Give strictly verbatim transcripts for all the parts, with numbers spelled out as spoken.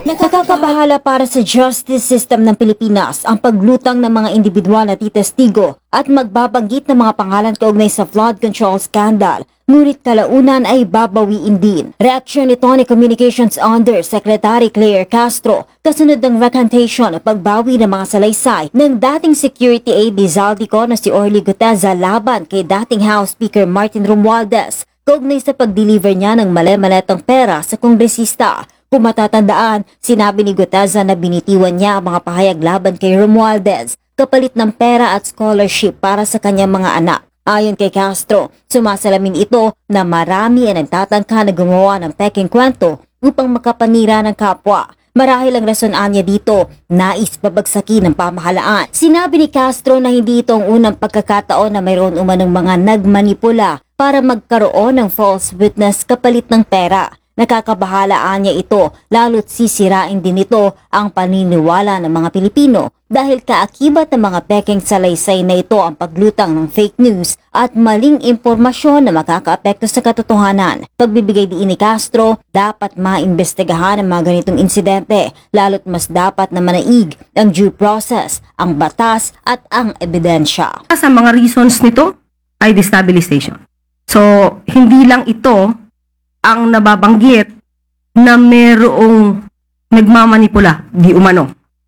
Nakakabahala para sa justice system ng Pilipinas ang paglutang ng mga individual na titestigo at magbabanggit ng mga pangalan kaugnay sa flood control scandal. Ngunit kalaunan ay babawiin din. Reaksyon nito ni Communications Undersecretary Claire Castro kasunod ng recantation at pagbawi ng mga salaysay ng dating security aide ni Zaldico na si Orly Guteza laban kay dating House Speaker Martin Romualdez kaugnay sa pag-deliver niya ng mali-maletang pera sa kongresista. Kung matatandaan, sinabi ni Guteza na binitiwan niya ang mga pahayag laban kay Romualdez kapalit ng pera at scholarship para sa kanyang mga anak. Ayon kay Castro, sumasalamin ito na marami ang nagtatangka na gumawa ng peking kwento upang makapanira ng kapwa. Marahil ang rason niya dito, nais babagsakin ng pamahalaan. Sinabi ni Castro na hindi ito ang unang pagkakataon na mayroon umanong mga nagmanipula para magkaroon ng false witness kapalit ng pera. Nakakabahalaan niya ito, lalo't sisirain din ito ang paniniwala ng mga Pilipino dahil kaakibat ng mga peking salaysay na ito ang paglutang ng fake news at maling impormasyon na makakaapekto sa katotohanan. Pagbibigay din ni Castro, dapat maimbestigahan ang mga ganitong insidente, lalo't mas dapat na manaig ang due process, ang batas at ang ebidensya. Sa mga reasons nito ay destabilization. So, hindi lang ito ang nababanggit na merong nagmamanipula, di umano.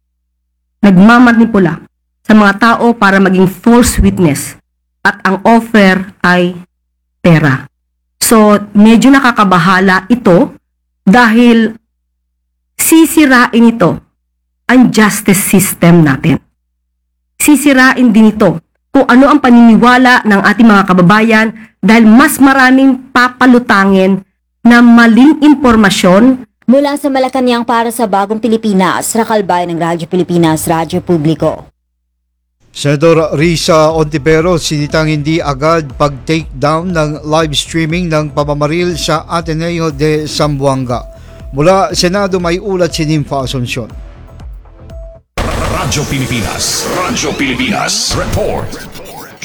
Nagmamanipula sa mga tao para maging false witness at ang offer ay pera. So, medyo nakakabahala ito dahil sisirain ito ang justice system natin. Sisirain din ito kung ano ang paniniwala ng ating mga kababayan dahil mas maraming papalutangin na maling impormasyon. Mula sa Malacanang para sa Bagong Pilipinas, Rakalbay ng Radyo Pilipinas, Radyo Publiko. Senador Risa Ontiveros sinitang hindi agad pag-take down ng live streaming ng pamamaril sa Ateneo de Zamboanga. Mula Senado may ulat si Nympha Asuncion. Radyo Pilipinas, Radyo Pilipinas, report.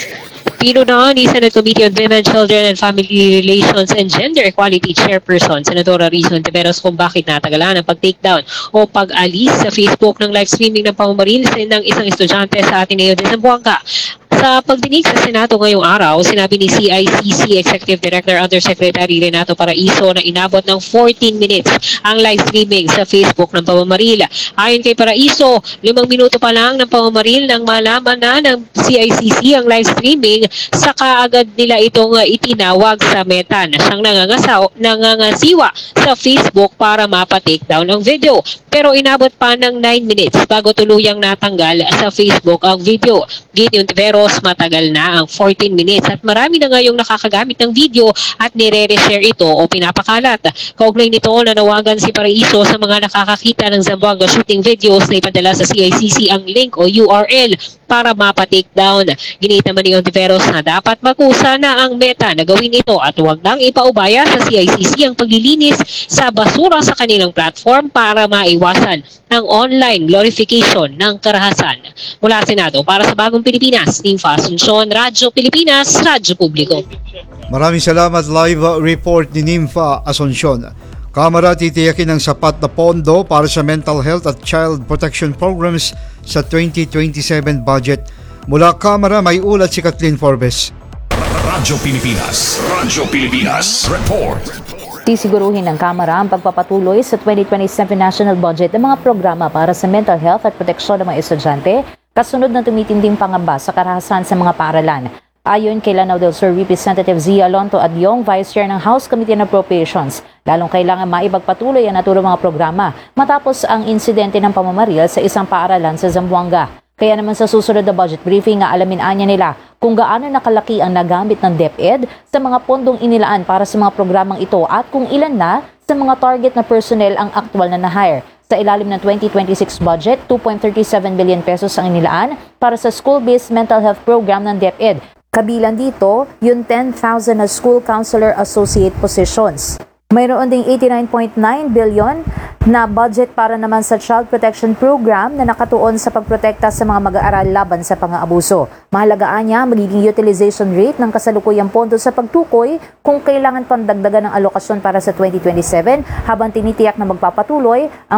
Pinunaan ni Senate Committee on Women, Children and Family Relations and Gender Equality Chairperson, Senadora Risa Ontiveros, kung bakit natagalan ang pag-takedown o pag-alis sa Facebook ng live streaming ng pamamaril ng isang estudyante sa Ateneo de Zamboanga. Sa pagdinig sa Senado ngayong araw, sinabi ni C I C C Executive Director Undersecretary Renato Paraiso na inabot ng fourteen minutes ang live streaming sa Facebook ng pamamaril. Ayon kay Paraiso, limang minuto pa lang ng pamamaril nang malaman na ng C I C C ang live streaming, saka agad nila itong itinawag sa Meta na siyang nangangasaw, nangangasiwa sa Facebook para mapa-take down ang video. Pero inabot pa ng nine minutes bago tuluyang natanggal sa Facebook ang video. Gini Ontiveros, matagal na ang fourteen minutes at marami na ngayong nakakagamit ng video at nire-reshare ito o pinapakalat. Kaugnay nito, nanawagan si Paraiso sa mga nakakakita ng Zamboanga shooting videos na ipadala sa C I C C ang link o U R L para mapa-take down. Ginit naman ni Ontiveros na dapat magkusa na ang Meta na gawin ito at huwag nang ipaubaya sa C I C C ang paglilinis sa basura sa kanilang platform para maiwasan ang online glorification ng karahasan. Mula Senado, para sa Bagong Pilipinas, Nympha Asuncion, Radyo Pilipinas, Radyo Publiko. Maraming salamat. Live report ni Nympha Asuncion. Kamara titiyakin ng sapat na pondo para sa mental health at child protection programs sa twenty twenty-seven budget. Mula Kamara may ulat si Kathleen Forbes. Radyo Pilipinas, Radyo Pilipinas, report. Sisiguruhin ng Kamara ang pagpapatuloy sa twenty twenty-seven national budget ng mga programa para sa mental health at proteksyon ng mga estudyante kasunod ng tumitinding pangamba sa karahasan sa mga paaralan. Ayon kay Lanao del Sur Representative Zia Alonto Adyong, Vice Chair ng House Committee on Appropriations, lalong kailangan maipagpatuloy ang naturang mga programa matapos ang insidente ng pamamaril sa isang paaralan sa Zamboanga. Kaya naman sa susunod na budget briefing, alamin anya nila kung gaano nakalaki ang nagamit ng DepEd sa mga pondong inilaan para sa mga programang ito at kung ilan na sa mga target na personnel ang aktual na na-hire. Sa ilalim ng twenty twenty-six budget, two point three seven billion pesos ang inilaan para sa school-based mental health program ng DepEd. Kabilang dito, yung ten thousand na school counselor associate positions. Mayroon ding eighty-nine point nine billion na budget para naman sa Child Protection Program na nakatuon sa pagprotekta sa mga mag-aaral laban sa pang-aabuso. Mahalagaan niya magiging utilization rate ng kasalukuyang pondo sa pagtukoy kung kailangan pang dagdagan ng alokasyon para sa twenty twenty-seven habang tinitiyak na magpapatuloy ang